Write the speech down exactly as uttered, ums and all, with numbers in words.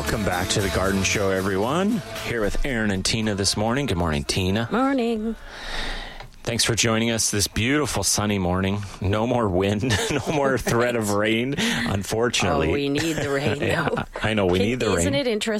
Welcome back to the Garden Show, everyone. Here with Aaron and Tina this morning. Good morning, Tina. Morning. Thanks for joining us this beautiful sunny morning. No more wind, no more threat of rain, unfortunately. Oh, we need the rain now. Yeah, I know, we need the rain. Isn't it interesting?